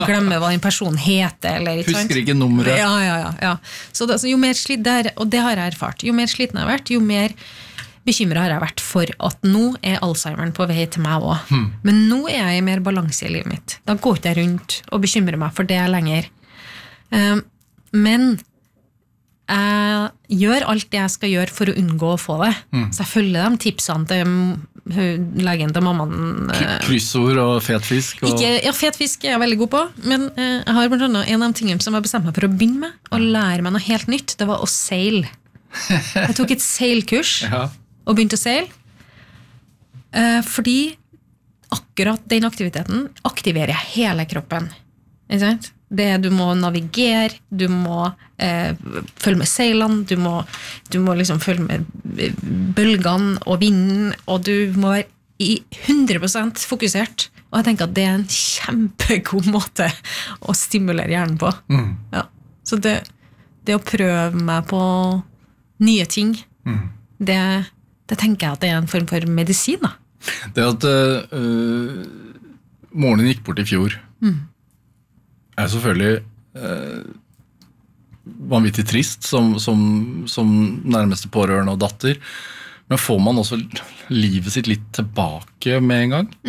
glemmer hva den personen heter, eller ikke sant? Husker ikke nummeret. Ja. Så det, altså, jo mer sliten det er, og det har jeg erfart, jo mer sliten jeg har vært, jo mer bekymret har jeg vært for at nå Alzheimeren på vei til meg også. Men nå jeg i mer balanse i livet mitt. Da går ikke jeg rundt og bekymrer meg for det lenger. Men jeg gjør alt det jeg skal gjøre for å unngå å få det. Så jeg følger de tipsene til legen til mammaen. Kryssord og fetfisk. Og... fetfisk er jeg veldig god på, men jeg har blant annet en av de tingene som jeg bestemte meg for å begynne med, å lære meg noe helt nytt, det var å seile. Jeg tok et seilkurs og begynte å seile, fordi akkurat den aktiviteten aktiverer hele kroppen. Ikke sant? Du må navigere, du må følge med seilene, du må liksom følge med bølgene og vinden, og du må være i 100% fokusert. Og jeg tenker at det er en kjempegod måte å stimulere hjernen på. Ja. Så det å prøve meg på nye ting, det tenker jeg at det er en form for medisin. Da. Det at moren din gikk bort i fjor, er selvfølgelig vanvittig trist som nærmeste pårørende og datter, men får man også livet sitt litt tilbake med en gang?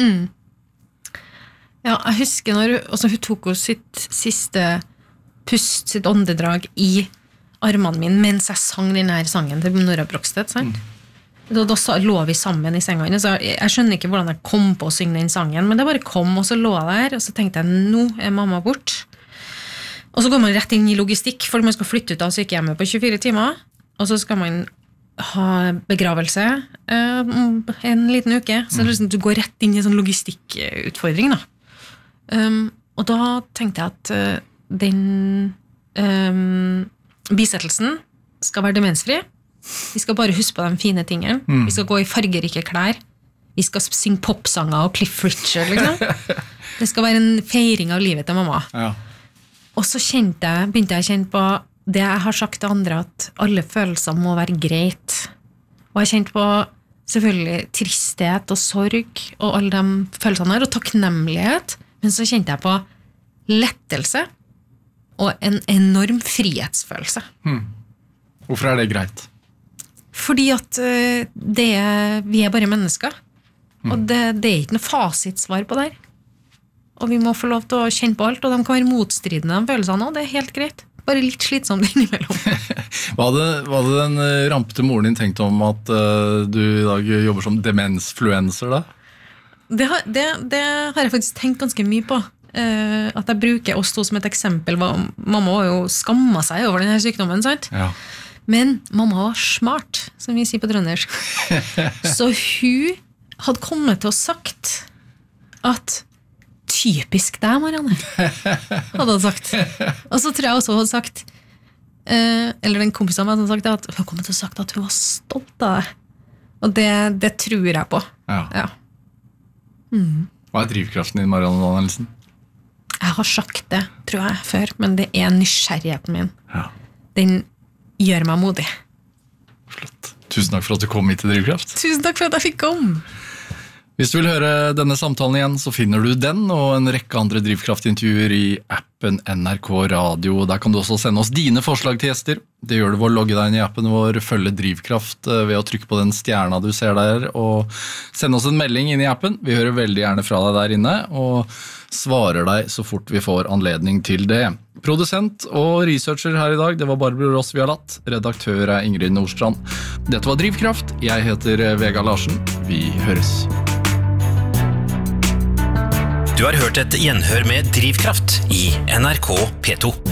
Ja, jeg husker når hun tok sitt siste pust, sitt åndedrag i armene mine mens jeg sang den her sangen til Nora Brogstedt, sant? Da lå vi sammen i senga. Så jeg skjønner ikke hvordan jeg kom på å synge den sangen, men det bare kom, og så lå jeg der, og så tenkte jeg, nå er mamma bort. Og så går man rett inn i logistikk, for man skal flytte ut av sykehjemmet på 24 timer, og så skal man ha begravelse en liten uke, så liksom, du går rett inn i en sånn logistikkutfordring. Da. Og da tenkte jeg at den bisettelsen skal være demensfri. Vi skal bare huske på de fine tingene. Vi skal gå i fargerike klær. Vi skal synge popsanger og Cliff Richard, liksom. Det skal være en feiring av livet til mamma. Ja. Og så begynte jeg å kjenne på det jeg har sagt til andre, at alle følelser må være greit. Og jeg kjente på selvfølgelig tristhet og sorg, og alle de følelsene her, og takknemlighet. Men så kjente jeg på lettelse og en enorm frihetsfølelse. Hvorfor er det greit? Fordi at vi er bare mennesker, og det er ikke noe fasitsvar på det her. Og vi må få lov til å kjenne på alt, og de kan være motstridende, de følelsene også, det er helt greit. Bare litt slitsomt innimellom. Hva hadde den rampete moren din tenkt om at du i dag jobber som demensfluencer da? Det har jeg faktisk tenkt ganske mye på. At jeg bruker oss to som et eksempel. Mamma har jo skammet seg over denne sykdommen, sant? Ja. Men mamma var smart, som vi sier på trøndersk. Så hun hadde kommet til å sagt at typisk deg, Marianne, hadde hun sagt. Og så tror jeg også hun hadde sagt, eller den kompisen hadde sagt at hun hadde kommet til å sagt at hun var stolt av deg. Og det tror jeg på. Ja. Hva er drivkraften din, Marianne Danielsen? Jeg har sagt det, tror jeg, før, men det er nysgjerrigheten min. Ja. Den gjør meg modig. Flott. Tusen takk for at du kom hit til Drivkraft. Tusen takk for at jeg fikk komme. Hvis du vil høre denne samtalen igjen, så finner du den og en rekke andre Drivkraftintervjuer i appen NRK Radio. Der kan du også sende oss dine forslag til gjester. Det gjør du ved å logge deg inn i appen vår, følge Drivkraft ved å trykke på den stjerna du ser der, og sende oss en melding inn i appen. Vi hører veldig gjerne fra deg der inne, og svarer deg så fort vi får anledning til det. Produsent og researcher her i dag, det var Barbro Ross Vialat. Redaktør er Ingrid Nordstrand. Dette var Drivkraft. Jeg heter Vegard Larsen. Vi høres. Du har hørt et gjenhør med Drivkraft i NRK P2.